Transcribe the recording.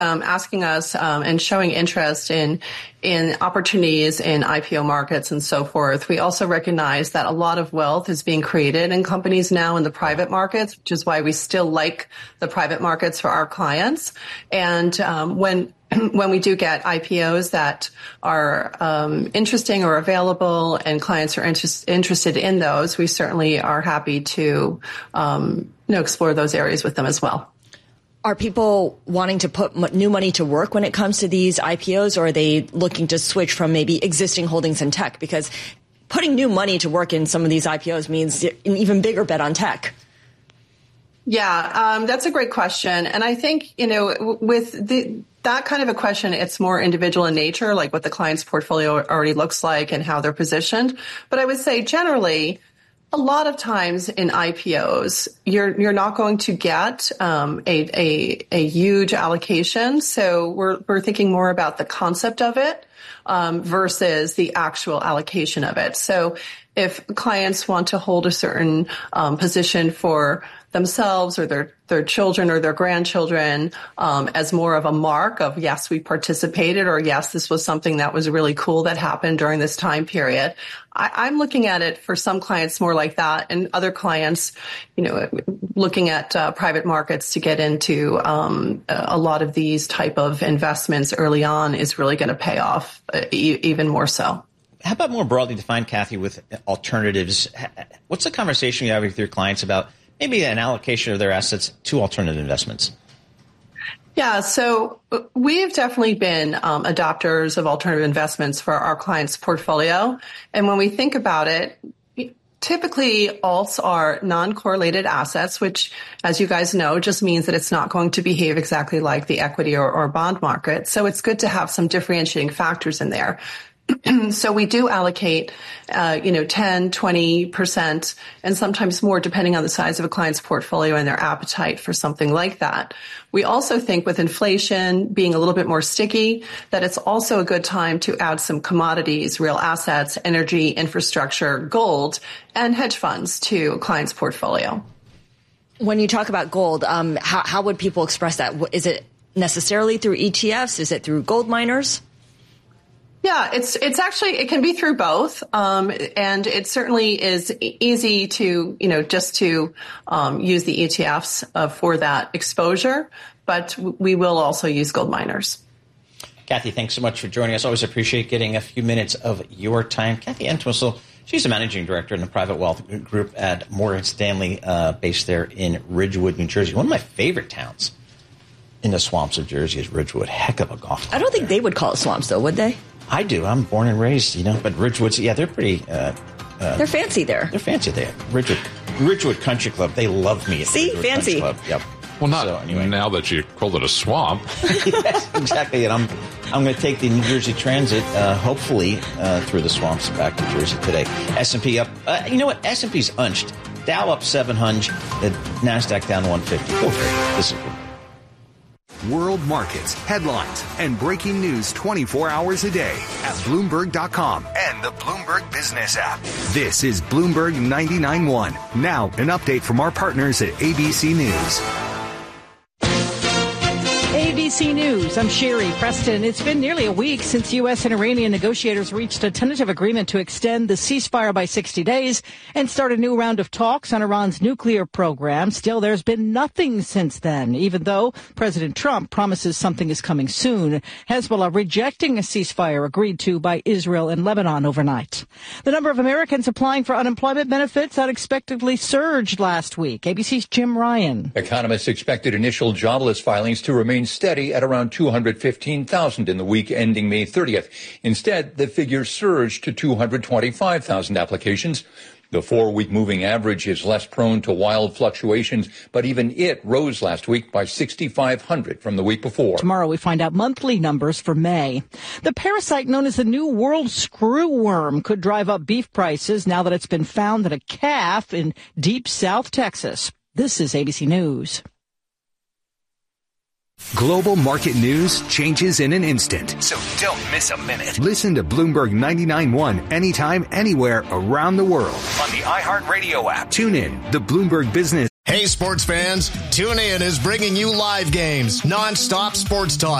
asking us and showing interest in opportunities in IPO markets and so forth. We also recognize that a lot of wealth is being created in companies now in the private markets, which is why we still like the private markets for our clients. And when we do get IPOs that are interesting or available and clients are interested in those, we certainly are happy to explore those areas with them as well. Are people wanting to put new money to work when it comes to these IPOs, or are they looking to switch from maybe existing holdings in tech? Because putting new money to work in some of these IPOs means an even bigger bet on tech. Yeah, that's a great question. And I think, with that kind of a question, it's more individual in nature, like what the client's portfolio already looks like and how they're positioned. But I would say generally, a lot of times in IPOs, you're not going to get a huge allocation. So we're thinking more about the concept of it versus the actual allocation of it. So if clients want to hold a certain position for themselves or their children or their grandchildren as more of a mark of, yes, we participated, or yes, this was something that was really cool that happened during this time period. I'm looking at it for some clients more like that, and other clients, looking at private markets to get into a lot of these type of investments early on is really going to pay off even more so. How about more broadly defined, Kathy, with alternatives? What's the conversation you have with your clients about maybe an allocation of their assets to alternative investments? Yeah, so we've definitely been adopters of alternative investments for our clients' portfolio. And when we think about it, typically alts are non-correlated assets, which, as you guys know, just means that it's not going to behave exactly like the equity or bond market. So it's good to have some differentiating factors in there. So we do allocate, 10, 20%, and sometimes more depending on the size of a client's portfolio and their appetite for something like that. We also think with inflation being a little bit more sticky, that it's also a good time to add some commodities, real assets, energy, infrastructure, gold, and hedge funds to a client's portfolio. When you talk about gold, how would people express that? Is it necessarily through ETFs? Is it through gold miners? Yeah, it's actually, it can be through both. And it certainly is easy to, just to use the ETFs for that exposure, but we will also use gold miners. Kathy, thanks so much for joining us. Always appreciate getting a few minutes of your time. Kathy Entwistle, she's the managing director in the private wealth group at Morgan Stanley, based there in Ridgewood, New Jersey. One of my favorite towns in the swamps of Jersey is Ridgewood. Heck of a golf club. I don't think they would call it swamps, though, would they? I do. I'm born and raised, but Ridgewood's, they're pretty... they're fancy there. They're fancy there. Ridgewood Country Club, they love me at See, Ridgewood fancy. Country Club. Yep. Well, not now that you called it a swamp. Yes, exactly. And I'm going to take the New Jersey Transit, hopefully, through the swamps back to Jersey today. S&P up. You know what? S&P's unched. Dow up 700. The NASDAQ down 150. Go for it. This is good. World markets, headlines, and breaking news 24 hours a day at Bloomberg.com and the Bloomberg Business app. This is Bloomberg 99.1. Now, an update from our partners at ABC News. ABC News, I'm Sherry Preston. It's been nearly a week since U.S. and Iranian negotiators reached a tentative agreement to extend the ceasefire by 60 days and start a new round of talks on Iran's nuclear program. Still, there's been nothing since then, even though President Trump promises something is coming soon. Hezbollah rejecting a ceasefire agreed to by Israel and Lebanon overnight. The number of Americans applying for unemployment benefits unexpectedly surged last week. ABC's Jim Ryan. Economists expected initial jobless filings to remain steady at around 215,000 in the week ending May 30th. Instead, the figure surged to 225,000 applications. The 4-week moving average is less prone to wild fluctuations, but even it rose last week by 6,500 from the week before. Tomorrow we find out monthly numbers for May. The parasite known as the New World screwworm could drive up beef prices now that it's been found in a calf in deep South Texas. This is ABC News. Global market news changes in an instant. So don't miss a minute. Listen to Bloomberg 99.1 anytime, anywhere around the world. On the iHeartRadio app. Tune in. The Bloomberg Business. Hey, sports fans, TuneIn is bringing you live games, non-stop sports talk.